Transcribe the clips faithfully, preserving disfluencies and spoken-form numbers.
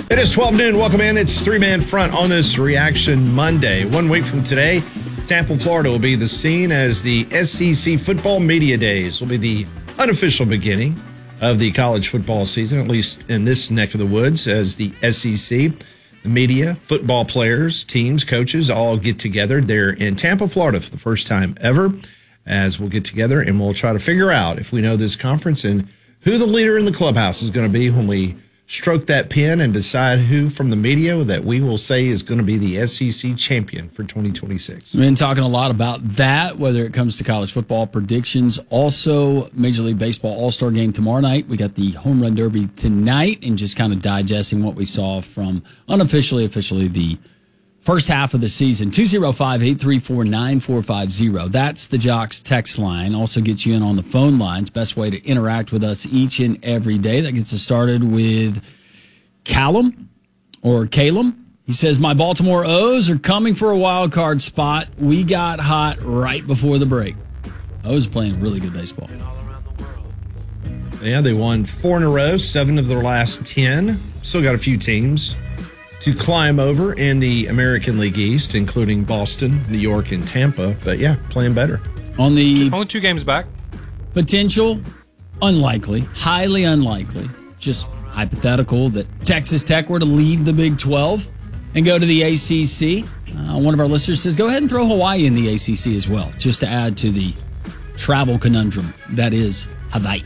It is twelve noon. Welcome in. It's three-man front on this Reaction Monday. One week from today, Tampa, Florida will be the scene as the S E C Football Media Days will be the unofficial beginning of the college football season, at least in this neck of the woods, as the S E C, the media, football players, teams, coaches all get together there in Tampa, Florida for the first time ever, as we'll get together and we'll try to figure out if we know this conference and who the leader in the clubhouse is going to be when we stroke that pen and decide who from the media that we will say is going to be the S E C champion for twenty twenty-six. We've been talking a lot about that, whether it comes to college football predictions. Also, Major League Baseball All-Star Game tomorrow night. We got the Home Run Derby tonight, and just kind of digesting what we saw from unofficially, officially the first half of the season. two oh five, eight three four, nine four five zero. That's the Jocks text line. Also gets you in on the phone lines. Best way to interact with us each and every day. That gets us started with Callum or Calum. He says, my Baltimore O's are coming for a wild card spot. We got hot right before the break. O's are playing really good baseball. Yeah, they won four in a row, seven of their last ten. Still got a few teams to climb over in the American League East, including Boston, New York, and Tampa. But yeah, playing better. On the only two games back. Potential, unlikely, highly unlikely, just hypothetical that Texas Tech were to leave the Big twelve and go to the A C C. Uh, one of our listeners says, go ahead and throw Hawaii in the A C C as well, just to add to the travel conundrum that is Hawaii.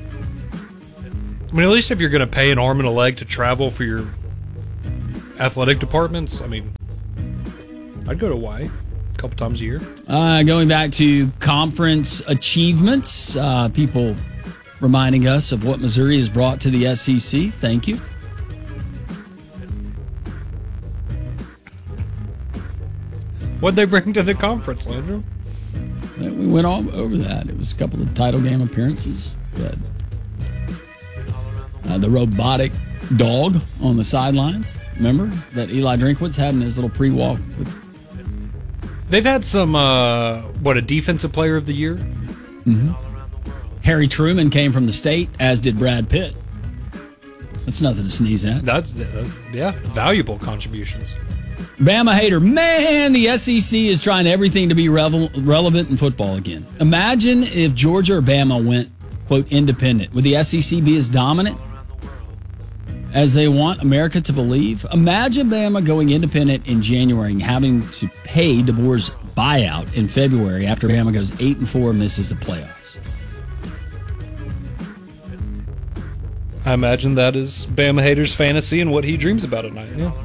I mean, at least if you're going to pay an arm and a leg to travel for your athletic departments, I mean, I'd go to Hawaii a couple times a year. Uh, going back to conference achievements, uh, people reminding us of what Missouri has brought to the S E C. Thank you. What'd they bring to the conference, Landry? We went all over that. It was a couple of title game appearances. But, uh, the robotic dog on the sidelines. Remember that Eli Drinkwitz had in his little pre-walk? With... They've had some, uh, what, a defensive player of the year? Mm-hmm. Harry Truman came from the state, as did Brad Pitt. That's nothing to sneeze at. That's, that's yeah, valuable contributions. Bama hater, man, the S E C is trying everything to be revel- relevant in football again. Imagine if Georgia or Bama went, quote, independent. Would the S E C be as dominant as they want America to believe? Imagine Bama going independent in January and having to pay DeBoer's buyout in February after Bama goes eight and four and misses the playoffs. I imagine that is Bama hater's fantasy and what he dreams about at night. Yeah.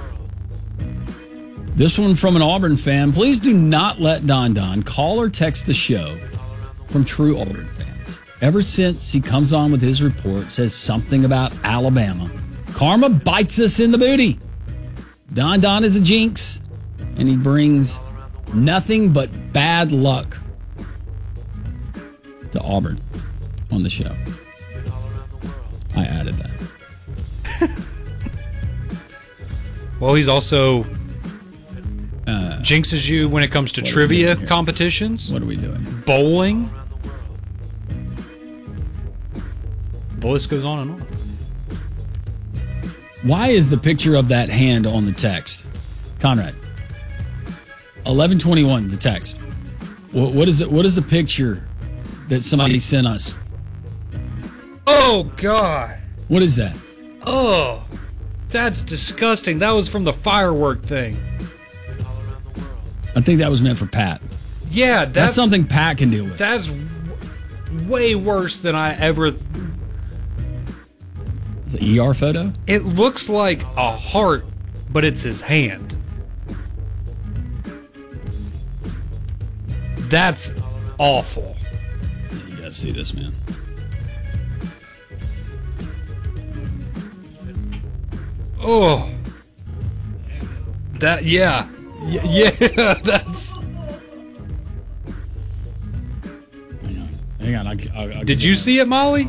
This one from an Auburn fan. Please do not let Don Don call or text the show from true Auburn fans. Ever since he comes on with his report, says something about Alabama, karma bites us in the booty. Don Don is a jinx, and he brings nothing but bad luck to Auburn on the show. I added that. Well, he's also uh, jinxes you when it comes to trivia competitions. What are we doing? Bowling. The list goes on and on. Why is the picture of that hand on the text? Conrad. eleven twenty-one, the text. What, what is it? What is the picture that somebody sent us? Oh, God. What is that? Oh, that's disgusting. That was from the firework thing. I think that was meant for Pat. Yeah, that's, that's something Pat can deal with. That's w- way worse than I ever... Is it an E R photo? It looks like a heart, but it's his hand. That's awful. You gotta see this, man. Oh. That, yeah. Y- yeah, that's... Hang on. Hang on. I'll, I'll, I'll Did you see it, Molly?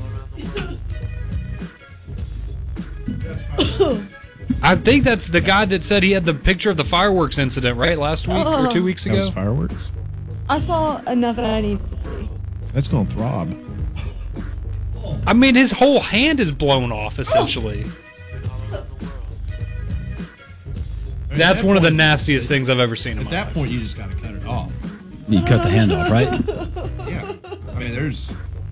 I think that's the guy that said he had the picture of the fireworks incident, right? Last week oh. or two weeks ago? That was fireworks? I saw enough that I need to see. That's going to throb. I mean, his whole hand is blown off, essentially. mean, That's at that one of the point- nastiest things I've ever seen in At my that life. point, you just got to cut it off. You cut the hand off, right? Yeah. I mean, there's.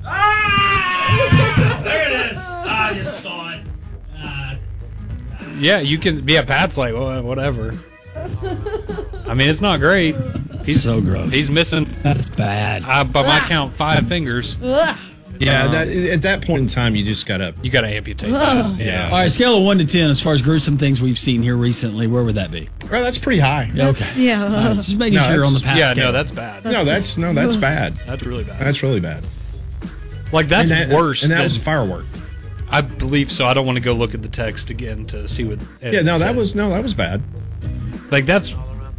There it is. I just saw it. Yeah, you can. Yeah, Pat's like, well, whatever. I mean, it's not great. He's So gross. He's missing, That's bad. uh, by my count, five fingers. Ugh. Yeah, that, at that point in time, you just got to. You got to amputate that. Yeah. All right, scale of one to ten, as far as gruesome things we've seen here recently, where would that be? Well, that's pretty high. Yeah, okay. Yeah. All right, just making No, sure you're on the that's- path Yeah, scale. no, that's bad. No, that's no, that's bad. That's really bad. That's really bad. Like that's and that, worse. And that than, was a firework. I believe so. I don't want to go look at the text again to see what. Ed Yeah, no, that said. was no, that was bad. like that's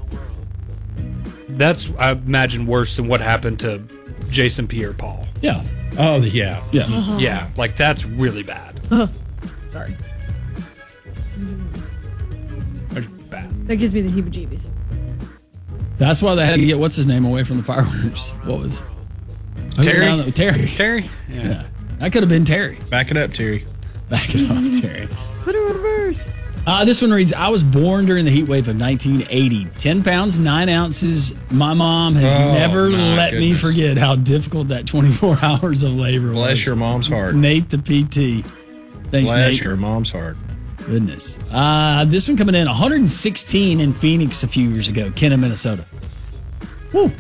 that's I imagine worse than what happened to Jason Pierre-Paul. Yeah, Oh, yeah. yeah. Yeah, like that's really bad. Sorry. That's bad. That gives me the heebie-jeebies. That's why they had to get what's his name away from the fireworks. What was who was Terry? down there? Terry. Terry? Yeah. Yeah, that could have been Terry. Back it up, Terry. Back it up, Terry. Put a reverse. Uh, this one reads, I was born during the heat wave of nineteen eighty. ten pounds, nine ounces. My mom has Oh, never my let me goodness. forget how difficult that twenty-four hours of labor Bless was. your mom's heart. Nate, the P T. Thanks, Bless Nate. your mom's heart. Goodness. Uh, this one coming in one hundred sixteen in Phoenix a few years ago, Kenna, Minnesota. Woo.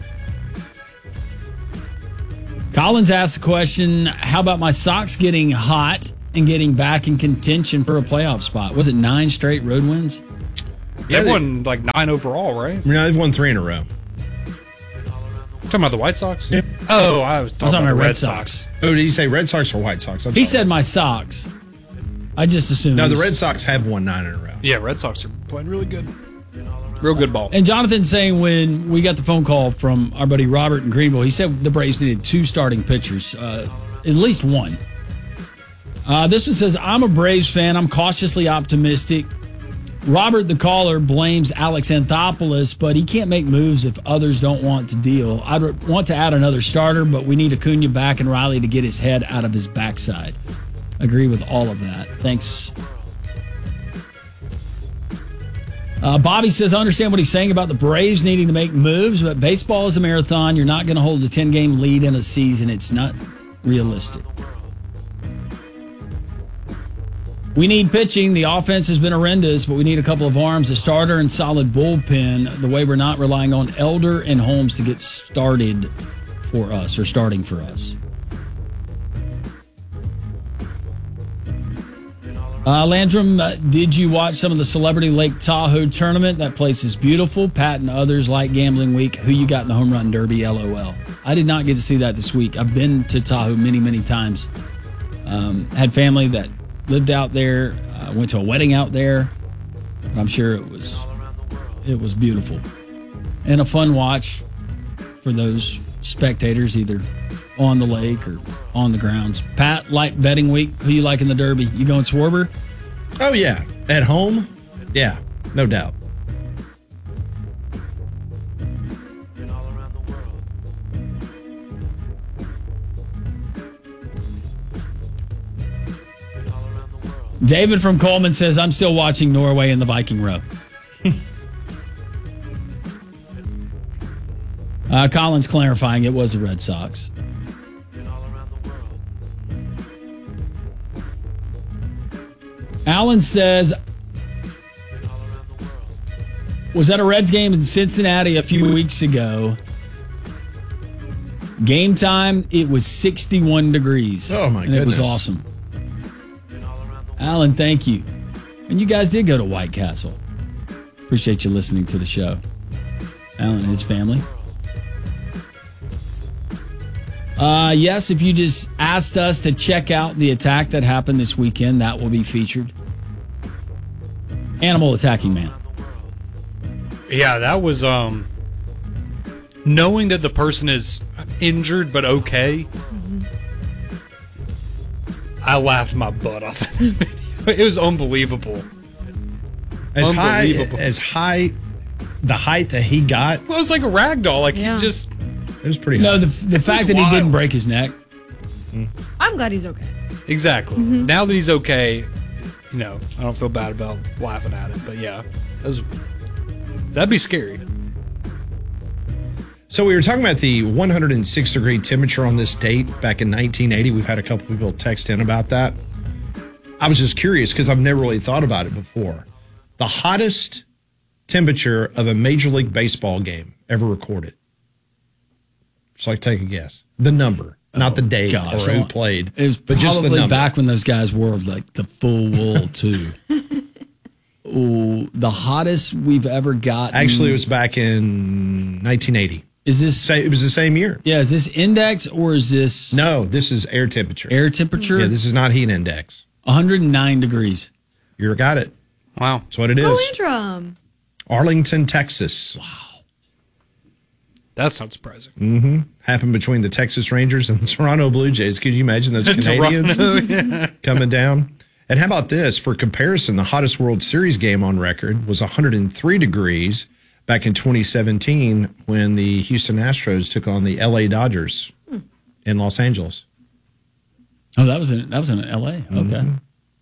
Collins asked the question, how about my Sox getting hot and getting back in contention for a playoff spot? Was it nine straight road wins? They they- won like nine overall, right? You know, they've won three in a row. Talking about the White Sox? Yeah. Oh, I was talking talking about the about Red Red Sox. Sox. Oh, did you say Red Sox or White Sox? I'm He sorry. said my Sox. I just assumed. No, it the was- Red Sox have won nine in a row. Yeah, Red Sox are playing really good. Real good ball. And Jonathan saying when we got the phone call from our buddy Robert in Greenville, he said the Braves needed two starting pitchers, uh, at least one. Uh, this one says, I'm a Braves fan. I'm cautiously optimistic. Robert, the caller, blames Alex Anthopoulos, but he can't make moves if others don't want to deal. I'd re- want to add another starter, but we need Acuna back and Riley to get his head out of his backside. Agree with all of that. Thanks. Uh, Bobby says, I understand what he's saying about the Braves needing to make moves, but baseball is a marathon. You're not going to hold a ten-game lead in a season. It's not realistic. We need pitching. The offense has been horrendous, but we need a couple of arms, a starter, and solid bullpen, the way we're not relying on Elder and Holmes to get started for us, or starting for us. Uh, Landrum, uh, did you watch some of the Celebrity Lake Tahoe tournament? That place is beautiful. Pat and others like Gambling Week. Who you got in the Home Run Derby? LOL. I did not get to see that this week. I've been to Tahoe many, many times. Um, had family that lived out there. Uh, went to a wedding out there. I'm sure it was it was beautiful and a fun watch for those spectators, either on the lake or on the grounds. Pat, like betting week. Who you like in the Derby? You going Swarber? Oh, yeah. At home? Yeah, no doubt. David from Coleman says, I'm still watching Norway in the Viking Row. uh, Collins clarifying it was the Red Sox. Alan says, was at a Reds game in Cincinnati a few weeks ago. Game time, it was sixty-one degrees. Oh, my and it was goodness. awesome. Alan, thank you. And you guys did go to White Castle. Appreciate you listening to the show. Alan and his family. Uh, yes, if you just asked us to check out the attack that happened this weekend, that will be featured. Animal attacking man. Yeah, that was um knowing that the person is injured but okay. I laughed my butt off. It was unbelievable. As high Unbelievable. as high, the height that he got, Well, it was like a rag doll. Like Yeah. he just it was pretty No, high. the the fact that he wild. didn't break his neck. I'm glad he's okay. exactly. Now that he's okay, you know, I don't feel bad about laughing at it. But yeah, that was That'd be scary. So we were talking about the one hundred six degree temperature on this date back in nineteen eighty. We've had a couple people text in about that. I was just curious because I've never really thought about it before. The hottest temperature of a Major League Baseball game ever recorded. Just like take a guess. The number, not the day Gosh, or who played, it was but just the probably number. back when those guys wore like the full wool too. Ooh, the hottest we've ever gotten. Actually, it was back in nineteen eighty. Is this? Sa- It was the same year. Yeah, is this index or is this No, this is air temperature. air temperature? Yeah, this is not heat index. one hundred nine degrees. You got it. Wow. That's what it is. Go Antrim. Arlington, Texas. Wow. That's not surprising. Mm-hmm. Happened between the Texas Rangers and the Toronto Blue Jays. Could you imagine those Canadians coming down? And how about this? For comparison, the hottest World Series game on record was one hundred three degrees back in twenty seventeen when the Houston Astros took on the L A Dodgers hmm. in Los Angeles. Oh, that was in that was in L A. Okay. Mm-hmm.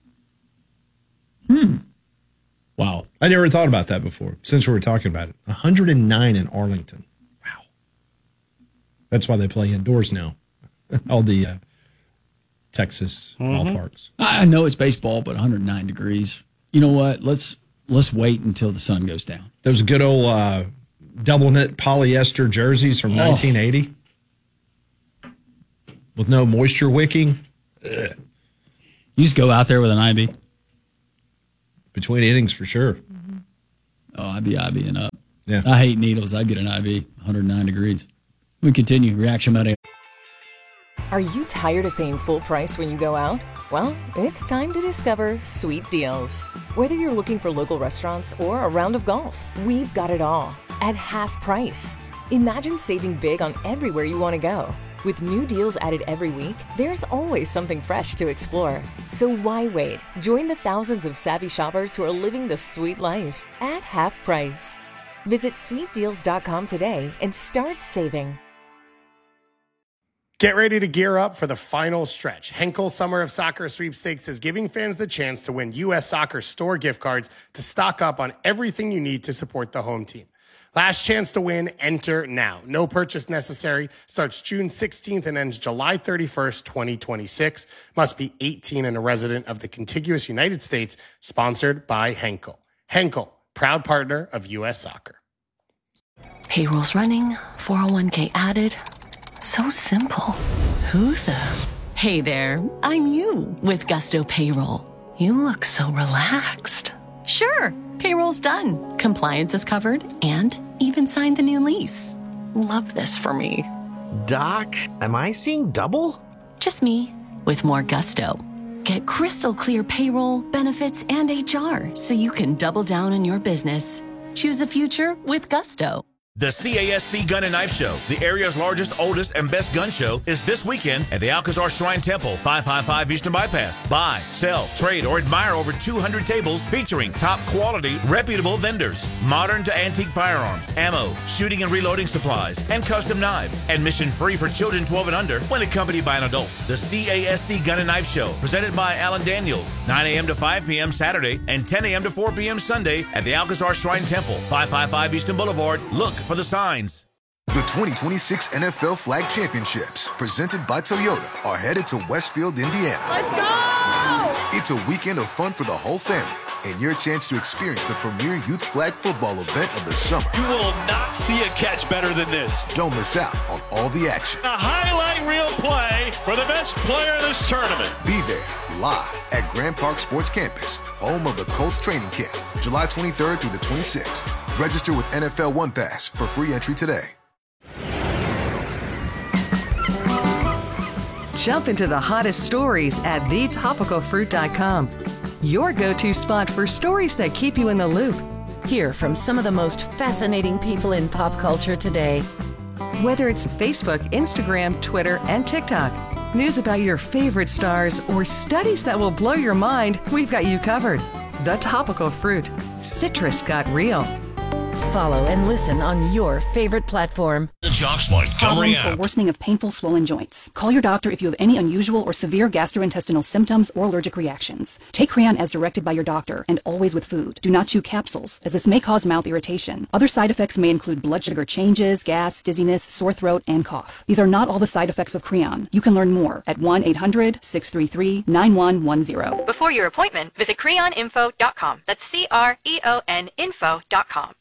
Hmm. Wow. I never thought about that before. Since we were talking about it, one hundred nine in Arlington. Wow. That's why they play indoors now. All the uh, Texas mm-hmm. ballparks. I know it's baseball, but one hundred nine degrees. You know what? Let's let's wait until the sun goes down. Those good old uh, double knit polyester jerseys from Oh. nineteen eighty with no moisture wicking. Ugh. You just go out there with an I B. Between innings for sure. Oh, I'd be IBing up. Yeah. I hate needles. I'd get an I V, one hundred nine degrees. We continue. Reaction Monday. Are you tired of paying full price when you go out? Well, it's time to discover Sweet Deals. Whether you're looking for local restaurants or a round of golf, we've got it all at half price. Imagine saving big on everywhere you want to go. With new deals added every week, there's always something fresh to explore. So why wait? Join the thousands of savvy shoppers who are living the sweet life at half price. Visit sweet deals dot com today and start saving. Get ready to gear up for the final stretch. Henkel Summer of Soccer Sweepstakes is giving fans the chance to win U S Soccer store gift cards to stock up on everything you need to support the home team. Last chance to win, enter now. No purchase necessary. Starts June sixteenth and ends July thirty-first, twenty twenty-six. Must be eighteen and a resident of the contiguous United States. Sponsored by Henkel. Henkel, proud partner of U S Soccer. Payroll's running, four oh one k added. So simple. Who the? Hey there, I'm you with Gusto Payroll. You look so relaxed. Sure, payroll's done. Compliance is covered and even signed the new lease. Love this for me. Doc, am I seeing double? Just me with more gusto. Get crystal clear payroll, benefits, and H R so you can double down on your business. Choose a future with Gusto. The C A S C Gun and Knife Show, the area's largest, oldest, and best gun show, is this weekend at the Alcazar Shrine Temple, five five five Eastern Bypass. Buy, sell, trade, or admire over two hundred tables featuring top quality, reputable vendors, modern to antique firearms, ammo, shooting and reloading supplies, and custom knives. Admission free for children twelve and under when accompanied by an adult. The C A S C Gun and Knife Show, presented by Alan Daniels, nine a.m. to five p.m. Saturday and ten a.m. to four p.m. Sunday at the Alcazar Shrine Temple, five five five Eastern Boulevard. Look for the signs. The twenty twenty-six N F L Flag Championships, presented by Toyota, are headed to Westfield, Indiana. Let's go! It's a weekend of fun for the whole family and your chance to experience the premier youth flag football event of the summer. You will not see a catch better than this. Don't miss out on all the action. A highlight reel play for the best player in this tournament. Be there live at Grand Park Sports Campus, home of the Colts training camp, July twenty-third through the twenty-sixth. Register with N F L One Pass for free entry today. Jump into the hottest stories at the topical fruit dot com. Your go-to spot for stories that keep you in the loop. Hear from some of the most fascinating people in pop culture today. Whether it's Facebook, Instagram, Twitter, and TikTok, news about your favorite stars, or studies that will blow your mind, we've got you covered. The Topical Fruit. Citrus got real. Follow and listen on your favorite platform. The Jocks Montgomery Problems or app. worsening of painful, swollen joints. Call your doctor if you have any unusual or severe gastrointestinal symptoms or allergic reactions. Take Creon as directed by your doctor and always with food. Do not chew capsules, as this may cause mouth irritation. Other side effects may include blood sugar changes, gas, dizziness, sore throat, and cough. These are not all the side effects of Creon. You can learn more at one eight hundred, six three three, nine one one zero. Before your appointment, visit creon info dot com. That's C R E O N info dot com.